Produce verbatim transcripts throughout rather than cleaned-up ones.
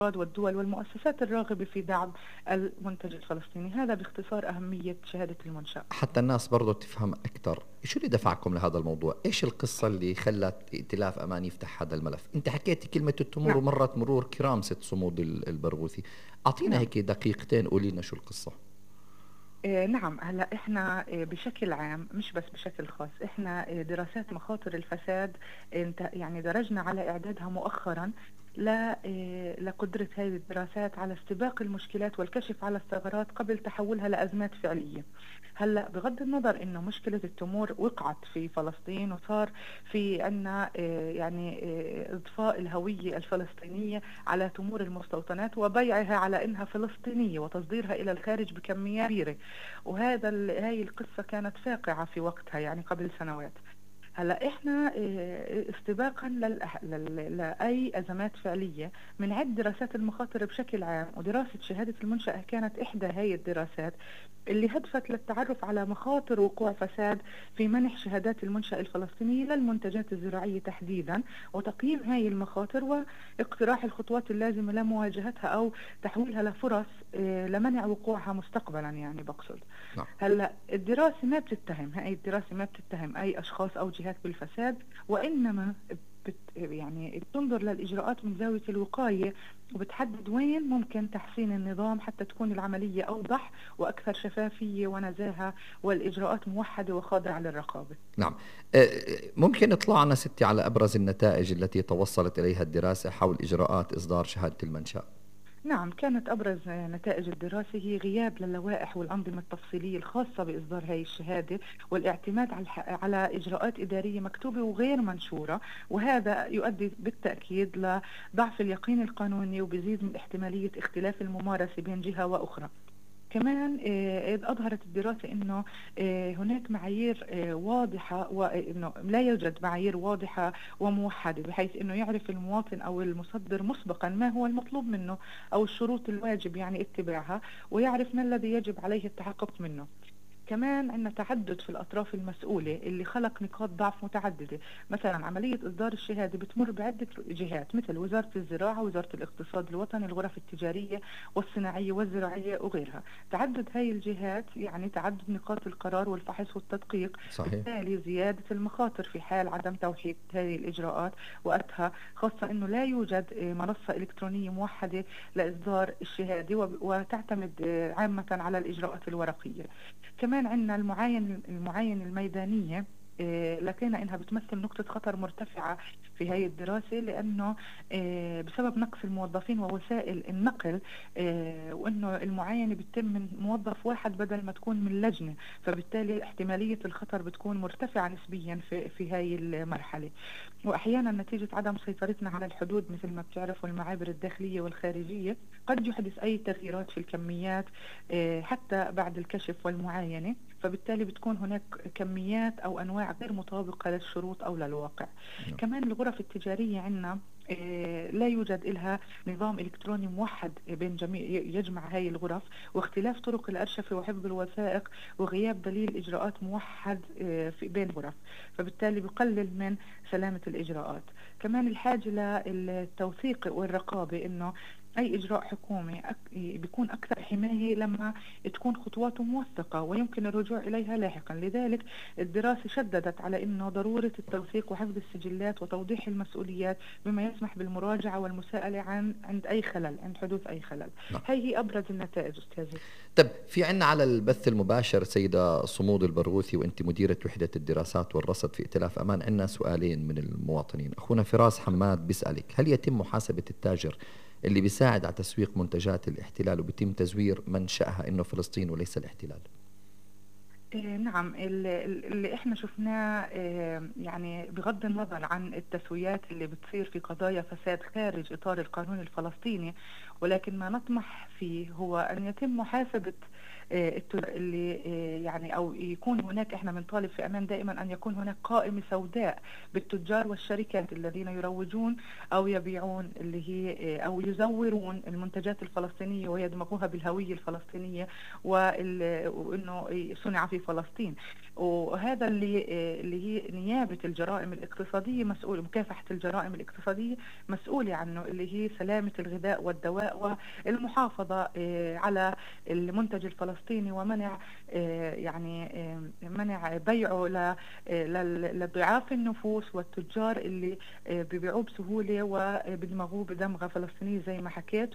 والدول والمؤسسات الراغبة في دعم المنتج الفلسطيني. هذا باختصار أهمية شهادة المنشأ. حتى الناس برضو تفهم أكثر، شو اللي دفعكم لهذا الموضوع؟ إيش القصة اللي خلت ائتلاف أمان يفتح هذا الملف؟ أنت حكيتي كلمة التمور نعم. ومرت مرور كرام ست صمود ال- البرغوثي. أعطينا نعم. هيك دقيقتين، قولي لنا شو القصة. آه، نعم. هلا احنا آه، بشكل عام، مش بس بشكل خاص، احنا آه، دراسات مخاطر الفساد انت يعني درجنا على اعدادها مؤخرا ل- آه، لقدرة هذه الدراسات على استباق المشكلات والكشف على الثغرات قبل تحولها لأزمات فعلية. هلا بغض النظر انه مشكلة التمور وقعت في فلسطين وصار في عنا آه، يعني آه، اضفاء الهوية الفلسطينية على تمور المستوطنات وبيعها على انها فلسطينية وتصديرها الى الخارج بكميات كبيرة. وهذا ال- هاي القصة كانت فاقعة في وقتها يعني قبل سنوات. هلا احنا آه، استباقا للأح- لل- لاي ازمات فعليه بنعد دراسات المخاطر بشكل عام، ودراسه شهاده المنشاه كانت احدى هي الدراسات اللي هدفت للتعرف على مخاطر وقوع فساد في منح شهادات المنشأة الفلسطينية للمنتجات الزراعية تحديدا، وتقييم هاي المخاطر واقتراح الخطوات اللازمة لمواجهتها أو تحويلها لفرص آه، لمنع وقوعها مستقبلا يعني بقصد. نعم. هلا الدراسة ما بتتهم، هاي الدراسة ما بتتهم أي أشخاص أو جهات بالفساد، وإنما بت يعني بتنظر للإجراءات من زاوية الوقاية، وبتحدد وين ممكن تحسين النظام حتى تكون العملية أوضح وأكثر شفافية ونزاهة، والإجراءات موحدة وخاضعة للرقابة. نعم. آه، ممكن اطلعنا ستي على أبرز النتائج التي توصلت إليها الدراسة حول إجراءات إصدار شهادة المنشأ؟ نعم. كانت أبرز نتائج الدراسة هي غياب للوائح والأنظمة التفصيلية الخاصة بإصدار هذه الشهادة، والاعتماد على الح- على إجراءات إدارية مكتوبة وغير منشورة، وهذا يؤدي بالتأكيد لضعف اليقين القانوني وبزيد من احتمالية اختلاف الممارسة بين جهة وأخرى. كمان آه، أظهرت الدراسة أنه آه، هناك معايير آه، واضحة، وأنه لا يوجد معايير واضحة وموحدة بحيث أنه يعرف المواطن أو المصدر مسبقا ما هو المطلوب منه أو الشروط الواجب يعني اتباعها، ويعرف ما الذي يجب عليه التحقق منه. كمان عندنا تعدد في الأطراف المسؤولة اللي خلق نقاط ضعف متعددة. مثلا عملية إصدار الشهادة بتمر بعدة جهات مثل وزارة الزراعة، وزارة الاقتصاد الوطني، الغرف التجارية والصناعية والزراعية وغيرها. تعدد هاي الجهات يعني تعدد نقاط القرار والفحص والتدقيق، صحيح. بالتالي زيادة المخاطر في حال عدم توحيد هذه الإجراءات وقتها، خاصة أنه لا يوجد آه، منصة إلكترونية موحدة لإصدار الشهادة وب- وتعتمد آه، عامة على الإجراءات الورقية. كمان عندنا المعاين المعاين الميدانية. آه، لقينا انها بتمثل نقطة خطر مرتفعة في هذه الدراسة، لانه آه، بسبب نقص الموظفين ووسائل النقل، آه، وانه المعاينة بتتم من موظف واحد بدل ما تكون من لجنة، فبالتالي احتمالية الخطر بتكون مرتفعة نسبيا في في هذه المرحلة. واحيانا نتيجة عدم سيطرتنا على الحدود مثل ما بتعرفوا المعابر الداخلية والخارجية قد يحدث اي تغييرات في الكميات آه، حتى بعد الكشف والمعاينة، فبالتالي بتكون هناك كميات أو أنواع غير مطابقة للشروط أو للواقع. نعم. كمان الغرف التجارية عندنا آه، لا يوجد لها نظام إلكتروني موحد بين جميع يجمع هاي الغرف، واختلاف طرق الأرشفة وحفظ الوثائق وغياب دليل إجراءات موحد آه، في بين غرف، فبالتالي بقلل من سلامة الإجراءات. كمان الحاجة للتوثيق والرقابة، إنه أي إجراء حكومي أك- بيكون أكثر حماية لما تكون خطواته موثقة ويمكن الرجوع إليها لاحقا. لذلك الدراسة شددت على أنه ضرورة التوثيق وحفظ السجلات وتوضيح المسؤوليات بما يسمح بالمراجعة والمساءلة عن عند أي خلل، عند حدوث أي خلل. نعم. هي هي أبرز النتائج أستاذي. طب في عنا على البث المباشر سيدة صمود البرغوثي، وانت مديرة وحدة الدراسات والرصد في ائتلاف أمان، عنا سؤالين من المواطنين. أخونا فراس حماد بيسألك: هل يتم محاسبة التاجر اللي بيساعد على تسويق منتجات الاحتلال وبيتم تزوير منشأها إنه فلسطين وليس الاحتلال؟ إيه نعم. ال- ال- اللي احنا شفناه إيه يعني بغض النظر عن التسويات اللي بتصير في قضايا فساد خارج إطار القانون الفلسطيني، ولكن ما نطمح فيه هو أن يتم محاسبة إيه الت- اللي إيه يعني أو يكون هناك، احنا بنطالب في أمان دائما أن يكون هناك قائمة سوداء بالتجار والشركات الذين يروجون أو يبيعون اللي هي إيه أو يزورون المنتجات الفلسطينية ويدمغوها بالهوية الفلسطينية، وال- وانه صنع في فلسطين. وهذا اللي اللي هي نيابة الجرائم الاقتصادية مسؤولة، مكافحة الجرائم الاقتصادية مسؤولة عنه، اللي هي سلامة الغذاء والدواء والمحافظة آه، على المنتج الفلسطيني، ومنع آه، يعني آه، منع بيعه ل- آه، لل- لضعاف النفوس والتجار اللي آه، بيبيعوه بسهولة وبيدمغوه بدمغة فلسطينية زي ما حكيت.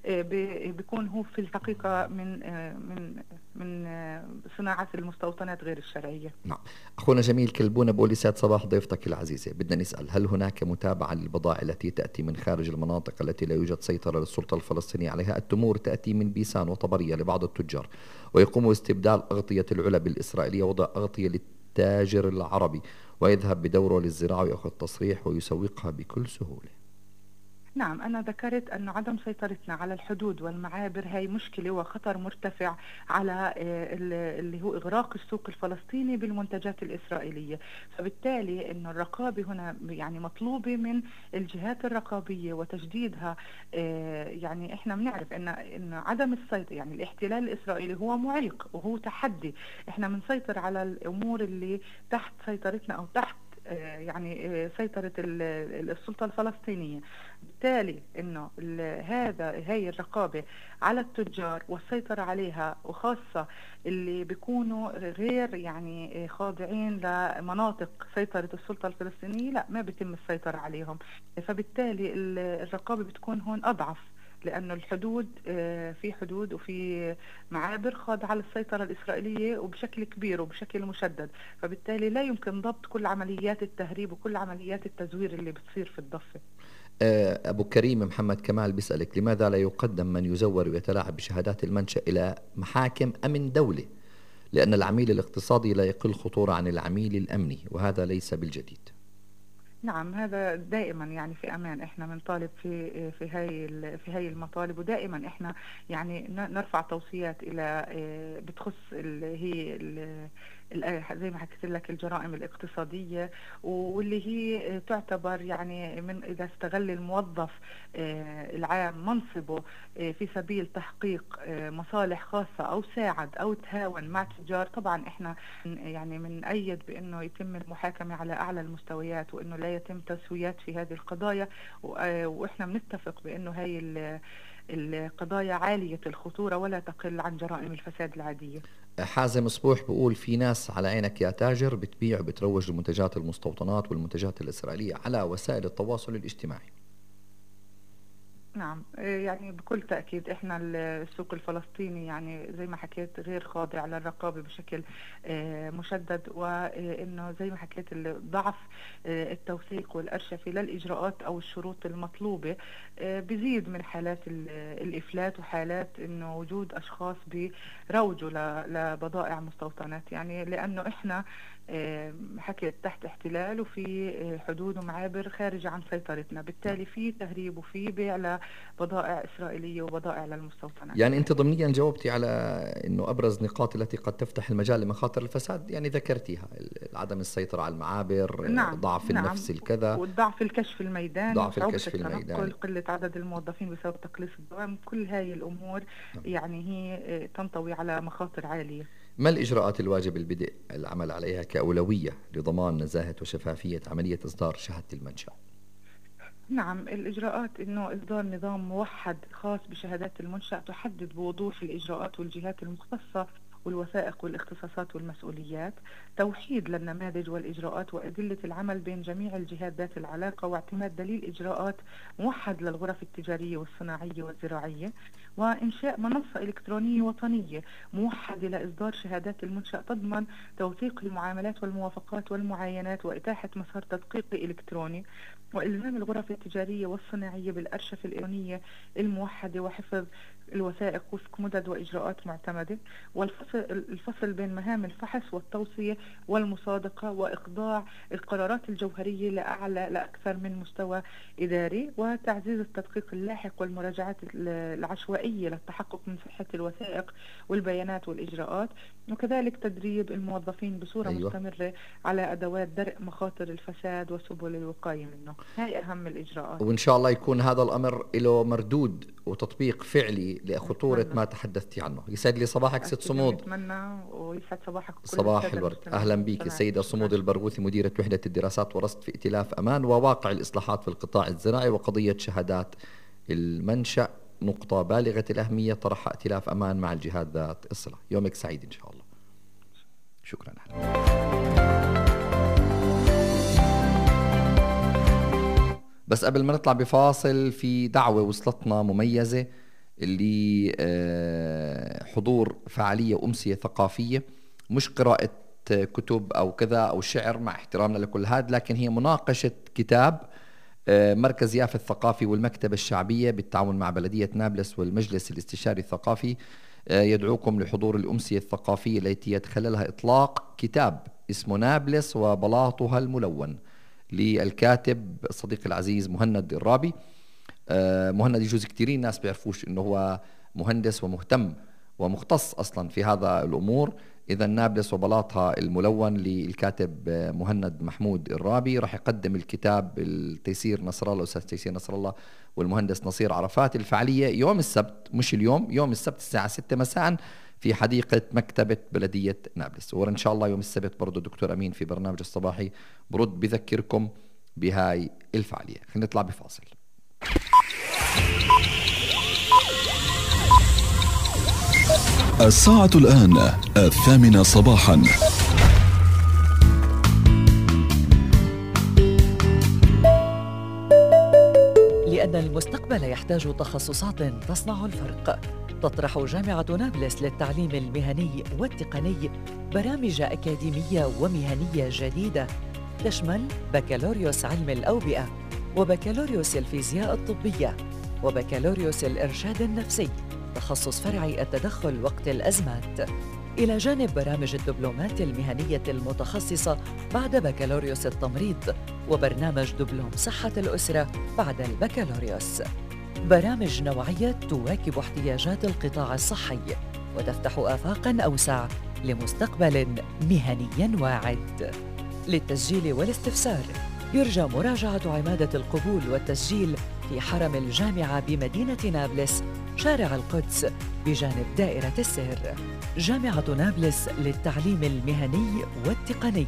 وبيكون هو في الحقيقة من آه، من من آه، صناعة المستوطنات غير الشرعية. نعم. أخونا جميل كلبونا بقول يسعد صباح ضيفتك العزيزة، بدنا نسأل هل هناك متابعة للبضائع التي تأتي من خارج المناطق التي لا يوجد سيطرة للسلطة الفلسطينية عليها؟ التمور تأتي من بيسان وطبرية لبعض التجار، ويقوموا باستبدال أغطية العلب الإسرائيلية وضع أغطية للتاجر العربي، ويذهب بدوره للزراعة ويأخذ تصريح ويسوقها بكل سهولة. نعم، أنا ذكرت أن عدم سيطرتنا على الحدود والمعابر هي مشكلة وخطر مرتفع على آه، ال- اللي هو إغراق السوق الفلسطيني بالمنتجات الإسرائيلية. فبالتالي أن الرقابة هنا يعني مطلوبة من الجهات الرقابية وتجديدها. آه، يعني إحنا بنعرف أن أن عدم السيطرة، يعني الاحتلال الإسرائيلي هو معيق وهو تحدي. إحنا بنسيطر على الأمور اللي تحت سيطرتنا أو تحت آه، يعني آه، سيطرة ال- ال- السلطة الفلسطينية. بالتالي انه ال- هذا هي الرقابة على التجار والسيطرة عليها، وخاصة اللي بيكونوا غير يعني خاضعين لمناطق سيطرة السلطة الفلسطينية، لا ما بيتم السيطرة عليهم. فبالتالي ال- الرقابة بتكون هون أضعف، لأنه الحدود آه، في حدود وفي معابر خاضعة للسيطرة الإسرائيلية وبشكل كبير وبشكل مشدد. فبالتالي لا يمكن ضبط كل عمليات التهريب وكل عمليات التزوير اللي بتصير في الضفة. آه، أبو كريم محمد كمال بيسألك لماذا لا يقدم من يزور ويتلاعب بشهادات المنشأ إلى محاكم أمن دولة؟ لأن العميل الاقتصادي لا يقل خطورة عن العميل الأمني، وهذا ليس بالجديد. نعم، هذا دائما يعني في امان. احنا بنطالب في في هاي ال- في هاي المطالب، ودائما احنا يعني ن- نرفع توصيات الى آه، بتخص اللي هي ال- ال- زي ما حكيت لك الجرائم الاقتصادية، واللي هي آه، تعتبر يعني من اذا استغل الموظف آه، العام منصبه آه، في سبيل تحقيق آه، مصالح خاصة او ساعد او تهاون مع تجار. طبعا احنا يعني بنأيد بأنه يتم المحاكمة على أعلى المستويات، وأنه لا يتم تسويات في هذه القضايا. و- وإحنا بنتفق بأنه هاي ال- القضايا عالية الخطورة ولا تقل عن جرائم الفساد العادية. حازم صبوح بيقول في ناس على عينك يا تاجر بتبيع وبتروج لمنتجات المستوطنات والمنتجات الإسرائيلية على وسائل التواصل الاجتماعي. نعم، إيه يعني بكل تأكيد إحنا ال- السوق الفلسطيني يعني زي ما حكيت غير خاضع للرقابة بشكل آه، مشدد، وإنه زي ما حكيت ال- ضعف آه، التوثيق والأرشفة للإجراءات أو الشروط المطلوبة آه، بيزيد من حالات ال- الإفلات، وحالات إنه وجود أشخاص بيروجوا ل- لبضائع مستوطنات. يعني لأنه إحنا آه، حكيت تحت احتلال، وفي آه، حدود ومعابر خارجة عن سيطرتنا، بالتالي في تهريب وفي بيع بضائع إسرائيلية وبضائع للمستوطنات. يعني أنت ضمنيا جاوبتي على أنه أبرز نقاط التي قد تفتح المجال لمخاطر الفساد، يعني ذكرتيها عدم السيطرة على المعابر، نعم ضعف نعم، النفس الكذا، والضعف الكشف الميداني، ضعف وصعوبة الكشف التنقل، الميداني. قلة عدد الموظفين بسبب تقليص الدوام. كل هاي الأمور يعني هي آه، تنطوي على مخاطر عالية. ما الإجراءات الواجب البدء العمل عليها كأولوية لضمان نزاهة وشفافية عملية إصدار شهادة المنشأ؟ نعم، الإجراءات إنه إصدار نظام موحد خاص بشهادات المنشأ تحدد بوضوح الإجراءات والجهات المختصة والوثائق والاختصاصات والمسؤوليات. توحيد للنماذج والإجراءات وأدلة العمل بين جميع الجهات ذات العلاقة، واعتماد دليل إجراءات موحد للغرف التجارية والصناعية والزراعية. وإنشاء منصة إلكترونية وطنية موحدة لإصدار شهادات المنشأ تضمن توثيق المعاملات والموافقات والمعاينات وإتاحة مسار تدقيقي إلكتروني. وإلزام الغرف التجارية والصناعية بالأرشفة الإلكترونية الموحدة، وحفظ الوثائق وفق مدد وإجراءات معتمدة. والفصل الفصل بين مهام الفحص والتوصية والمصادقة، وإخضاع القرارات الجوهرية لأعلى لأكثر من مستوى إداري. وتعزيز التدقيق اللاحق والمراجعات العشوائية للتحقق من صحة الوثائق والبيانات والإجراءات. وكذلك تدريب الموظفين بصورة أيوة. مستمرة على أدوات درء مخاطر الفساد وسبل الوقاية منه. هاي أهم الإجراءات. وإن شاء الله يكون هذا الأمر له مردود وتطبيق فعلي لخطورة أتمنى. ما تحدثتي عنه. يسعد لي صباحك ست أستاذ جميل، بتمنى ويسعد صباحك. صباح الورد. أهلا بك السيدة صمود البرغوثي، مديرة وحدة الدراسات والرصد في ائتلاف أمان وواقع الإصلاحات في القطاع الزراعي وقضية شهادات المنشأ، نقطة بالغة الأهمية طرحها ائتلاف أمان مع الجهات ذات الصلة. يومك سعيد إن شاء الله. شكرا. بس قبل ما نطلع بفاصل، في دعوة وصلتنا مميزة اللي حضور فعالية أمسية ثقافية، مش قراءة كتب أو كذا أو شعر مع احترامنا لكل هذا، لكن هي مناقشة كتاب مركز يافا الثقافي والمكتبة الشعبية بالتعاون مع بلدية نابلس والمجلس الاستشاري الثقافي. يدعوكم لحضور الأمسية الثقافية التي يتخللها إطلاق كتاب اسمه نابلس وبلاطها الملون للكاتب الصديق العزيز مهند الرابي. مهند يجوز كثيرين ناس بيعرفوش إنه هو مهندس ومهتم ومختص أصلا في هذا الأمور. إذا نابلس وبلاطها الملون للكاتب مهند محمود الرابي. راح يقدم الكتاب التيسير نصر الله، الأستاذ تيسير نصر الله والمهندس نصير عرفات. الفعالية يوم السبت، مش اليوم، يوم السبت الساعة ستة مساء في حديقة مكتبة بلدية نابلس. وإن شاء الله يوم السبت برضو دكتور أمين في برنامج الصباحي برد بذكركم بهاي الفعالية. خلينا نطلع بفاصل. الساعة الآن الثامنة صباحا. لأن المستقبل يحتاج تخصصات تصنع الفرق، تطرح جامعة نابلس للتعليم المهني والتقني برامج أكاديمية ومهنية جديدة تشمل بكالوريوس علم الأوبئة، وبكالوريوس الفيزياء الطبية، وبكالوريوس الإرشاد النفسي تخصص فرعي التدخل وقت الأزمات، إلى جانب برامج الدبلومات المهنية المتخصصة بعد بكالوريوس التمريض، وبرنامج دبلوم صحة الأسرة بعد البكالوريوس. برامج نوعية تواكب احتياجات القطاع الصحي وتفتح آفاقاً أوسع لمستقبل مهني واعد. للتسجيل والاستفسار يرجى مراجعة عمادة القبول والتسجيل في حرم الجامعة بمدينة نابلس، شارع القدس بجانب دائرة السير. جامعة نابلس للتعليم المهني والتقني،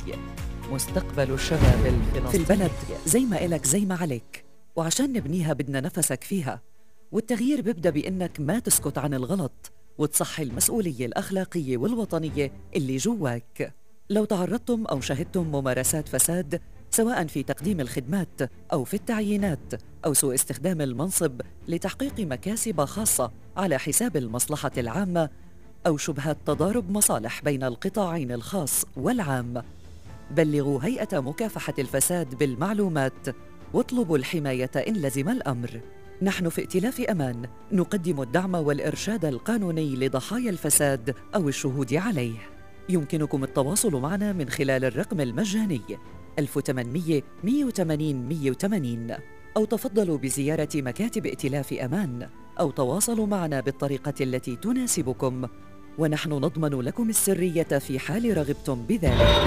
مستقبل الشباب الفلسطيني. في البلد زي ما إلك زي ما عليك، وعشان نبنيها بدنا نفسك فيها، والتغيير بيبدأ بإنك ما تسكت عن الغلط وتصحي المسؤولية الأخلاقية والوطنية اللي جواك. لو تعرضتم أو شهدتم ممارسات فساد سواء في تقديم الخدمات أو في التعيينات أو سوء استخدام المنصب لتحقيق مكاسب خاصة على حساب المصلحة العامة، أو شبهات تضارب مصالح بين القطاعين الخاص والعام، بلغوا هيئة مكافحة الفساد بالمعلومات واطلبوا الحماية إن لزم الأمر. نحن في ائتلاف أمان نقدم الدعم والإرشاد القانوني لضحايا الفساد أو الشهود عليه. يمكنكم التواصل معنا من خلال الرقم المجاني ألف وثمانمئة مئة وثمانين مئة وثمانين، أو تفضلوا بزيارة مكاتب ائتلاف أمان، أو تواصلوا معنا بالطريقة التي تناسبكم، ونحن نضمن لكم السرية في حال رغبتم بذلك.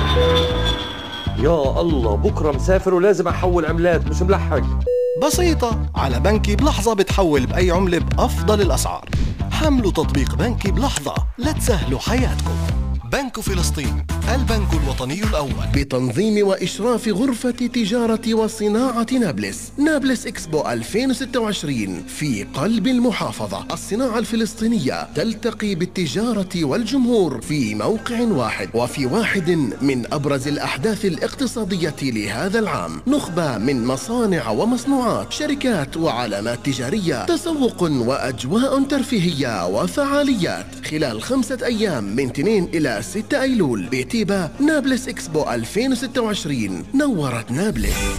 يا الله، بكرة مسافر ولازم أحول عملات، مش ملحق. بسيطة، على بنكي بلحظة بتحول بأي عملة بأفضل الأسعار. حملوا تطبيق بنكي بلحظة لتسهلوا حياتكم. بنك فلسطين، البنك الوطني الأول، بتنظيم وإشراف غرفة تجارة وصناعة نابلس. نابلس إكسبو ألفين وستة وعشرين في قلب المحافظة. الصناعة الفلسطينية تلتقي بالتجارة والجمهور في موقع واحد، وفي واحد من أبرز الأحداث الاقتصادية لهذا العام. نخبة من مصانع ومصنوعات، شركات وعلامات تجارية، تسوق وأجواء ترفيهية وفعاليات خلال خمسة أيام من اثنين إلى ستة أيلول بتيبا. نابلس إكسبو ألفين وستة وعشرين نورت نابلس.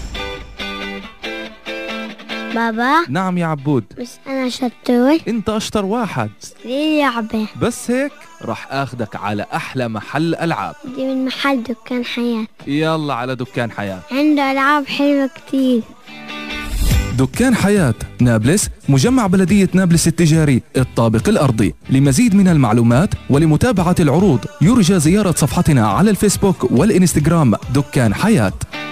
بابا. نعم يا عبود. بس أنا شطور. أنت أشطر واحد. ليه لعبة؟ بس هيك رح أخدك على أحلى محل ألعاب. دي من محل دكان حياة. يلا على دكان حياة، عنده ألعاب حلوة كتير. دكان حياة نابلس، مجمع بلدية نابلس التجاري الطابق الأرضي. لمزيد من المعلومات ولمتابعة العروض يرجى زيارة صفحتنا على الفيسبوك والإنستغرام دكان حياة.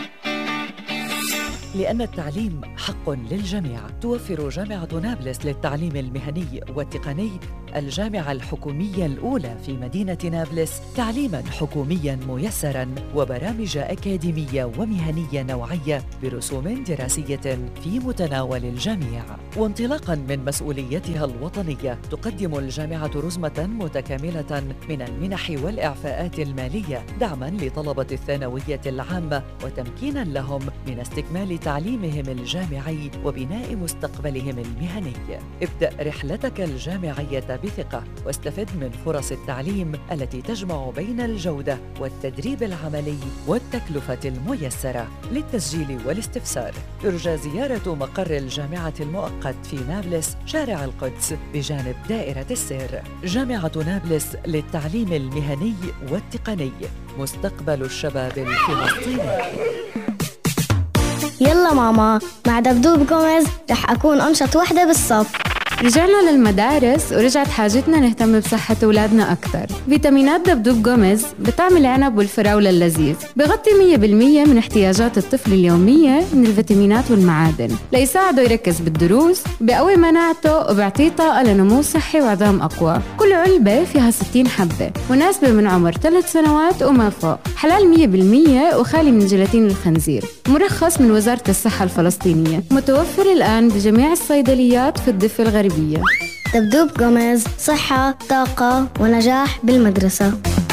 لأن التعليم حق للجميع، توفر جامعة نابلس للتعليم المهني والتقني الجامعة الحكومية الأولى في مدينة نابلس تعليماً حكومياً ميسراً وبرامج أكاديمية ومهنية نوعية برسوم دراسية في متناول الجميع. وانطلاقاً من مسؤوليتها الوطنية تقدم الجامعة رزمة متكاملة من المنح والإعفاءات المالية دعماً لطلبة الثانوية العامة وتمكيناً لهم من استكمال تعليمهم الجامعي وبناء مستقبلهم المهني. ابدأ رحلتك الجامعية بثقة واستفد من فرص التعليم التي تجمع بين الجودة والتدريب العملي والتكلفة الميسرة. للتسجيل والاستفسار يرجى زيارة مقر الجامعة المؤقت في نابلس شارع القدس بجانب دائرة السير. جامعة نابلس للتعليم المهني والتقني، مستقبل الشباب الفلسطيني. يلا ماما، مع دبدوب جوميز رح أكون أنشط وحدة بالصف. رجعنا للمدارس ورجعت حاجتنا نهتم بصحة أولادنا أكثر. فيتامينات دبدوب جوميز بطعم العنب والفراولة اللذيذ بغطي مية بالمية من احتياجات الطفل اليومية من الفيتامينات والمعادن ليساعده يركز بالدروس، بقوي مناعته وبيعطيه طاقة لنمو صحي وعظام أقوى. كل علبة فيها ستين حبة مناسبة من عمر ثلاث سنوات وما فوق، حلال مية بالمية وخالي من جيلاتين الخنزير، مرخص من وزارة الصحة الفلسطينية، متوفر الآن بجميع الصيدليات في الضفة الغربية. دبدوب جوميز، صحة، طاقة ونجاح بالمدرسة.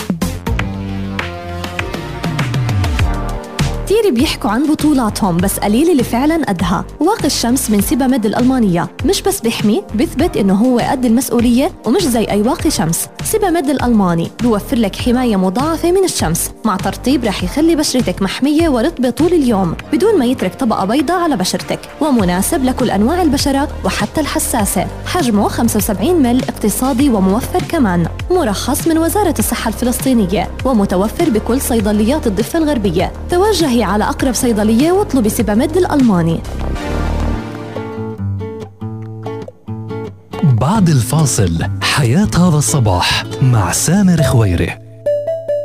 كتير بيحكوا عن بطولاتهم بس قليل اللي فعلا قدها. واقي الشمس من سيباميد الألمانية مش بس بيحمي، بيثبت إنه هو قد المسؤولية ومش زي أي واقي شمس. سيباميد الألماني بيوفر لك حماية مضاعفة من الشمس مع ترطيب رح يخلي بشرتك محمية ورطبة طول اليوم بدون ما يترك طبقة بيضاء على بشرتك، ومناسب لكل أنواع البشرة وحتى الحساسة. حجمه خمسة وسبعين مل، اقتصادي وموفر كمان، مرخص من وزارة الصحة الفلسطينية ومتوفر بكل صيدليات الضفة الغربية. توجهي على أقرب صيدلية واطلبي سيباميد الألماني. بعد الفاصل حياة هذا الصباح مع سامر خويري.